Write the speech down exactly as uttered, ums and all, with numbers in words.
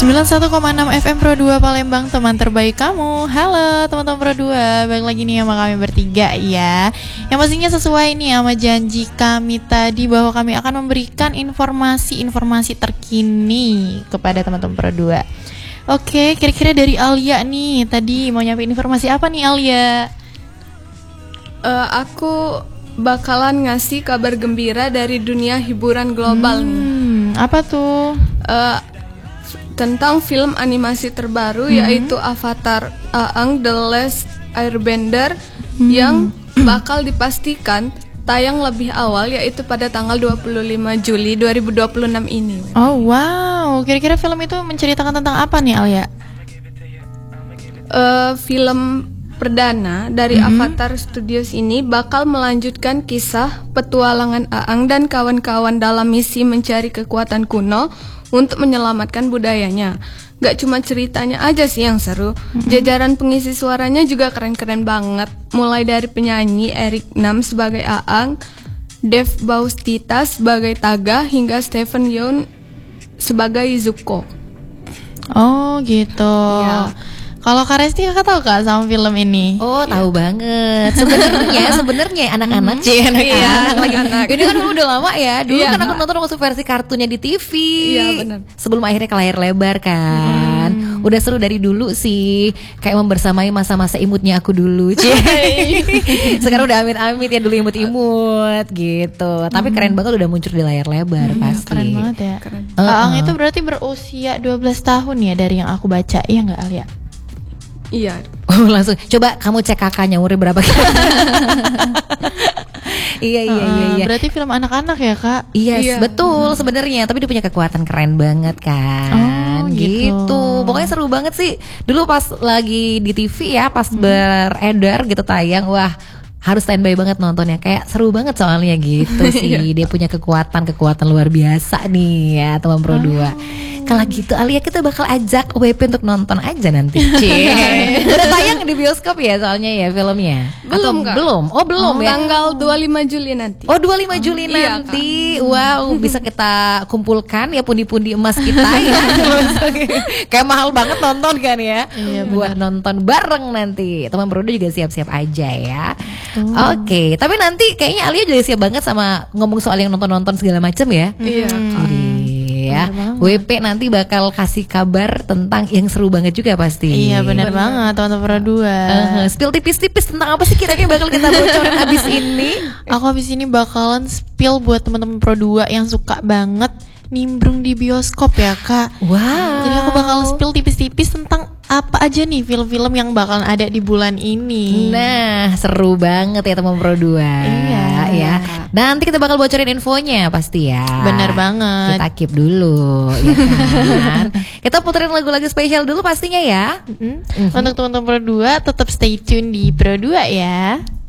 sembilan puluh satu koma enam F M Pro dua Palembang, teman terbaik kamu. Halo teman-teman Pro dua, balik lagi nih sama kami bertiga ya. Yang pastinya sesuai nih sama janji kami tadi bahwa kami akan memberikan informasi-informasi terkini kepada teman-teman Pro dua. Oke, kira-kira dari Alia nih, tadi mau nyampein informasi apa nih Alia? Uh, aku bakalan ngasih kabar gembira dari dunia hiburan global hmm, nih. Apa tuh? Uh, tentang film animasi terbaru hmm. yaitu Avatar Aang The Last Airbender hmm. yang bakal dipastikan tayang lebih awal yaitu pada tanggal dua puluh lima Juli dua ribu dua puluh enam ini. Oh wow, kira-kira film itu menceritakan tentang apa nih Alia? Uh, film perdana dari hmm. Avatar Studios ini bakal melanjutkan kisah petualangan Aang dan kawan-kawan dalam misi mencari kekuatan kuno untuk menyelamatkan budayanya. Gak cuma ceritanya aja sih yang seru, mm-hmm. jajaran pengisi suaranya juga keren-keren banget. Mulai dari penyanyi Eric Nam sebagai Aang, Dave Bautista sebagai Taga, hingga Stephen Yeun sebagai Zuko. Oh gitu ya. Kalau Kak Resti kakak tahu Kak sama film ini? Oh tahu ya. banget. Sebenarnya sebenarnya anak-anak sih anak-anak. Iya, anak-anak. Ini kan udah lama ya. Dulu iya, kan aku nonton waktu versi kartunnya di T V. Iya benar. Sebelum akhirnya ke layar lebar kan. Hmm. Udah seru dari dulu sih. Kayak membersamai masa-masa imutnya aku dulu. Sekarang udah amit-amit ya, dulu imut-imut gitu. Tapi hmm. keren banget udah muncul di layar lebar hmm, pasti. Keren banget ya. Keren. Uh-uh. Aang itu berarti berusia dua belas tahun ya dari yang aku baca. Iya enggak Alia? Iya. Oh, langsung coba kamu cek kakaknya umurnya berapa. Iya iya uh, iya iya. Berarti film anak-anak ya Kak? Yes, iya betul sebenarnya. Tapi dia punya kekuatan keren banget kan. Oh, gitu. gitu. Pokoknya seru banget sih. Dulu pas lagi di T V ya, pas hmm. beredar gitu tayang, wah harus standby banget nontonnya. Kayak seru banget soalnya gitu sih. Dia punya kekuatan-kekuatan luar biasa nih ya teman Pro dua. Kalau gitu Alia kita bakal ajak W P untuk nonton aja nanti. Cie. Udah tayang di bioskop ya soalnya ya filmnya? Belum Kak. Belum? Oh belum oh, ya? Tanggal dua puluh lima Juli nanti. Oh dua puluh lima Juli oh, nanti iya, wow bisa kita kumpulkan ya pundi-pundi emas kita ya. Kayak mahal banget nonton kan ya. Iya, buat nonton bareng nanti. Teman Pro dua juga siap-siap aja ya. oh. Oke okay. Tapi nanti kayaknya Alia juga siap banget sama ngomong soal yang nonton-nonton segala macam ya. Iya Kak. Ya, W P nanti bakal kasih kabar tentang yang seru banget juga pasti. Iya benar banget teman-teman Pro dua. Uh-huh. Spill tipis-tipis tentang apa sih kira-kira bakal kita bocorin abis ini? Aku abis ini bakalan spill buat teman-teman Pro dua yang suka banget nimbrung di bioskop ya Kak. Wow. Jadi aku bakal spill tipis-tipis tentang apa aja nih film-film yang bakalan ada di bulan ini. Nah seru banget ya teman Pro dua. Iya ya. Nanti kita bakal bocorin infonya pasti ya. Bener banget. Kita keep dulu ya kan? Kita puterin lagu-lagu spesial dulu pastinya ya. mm-hmm. Mm-hmm. Untuk teman-teman Pro dua tetap stay tune di Pro dua ya.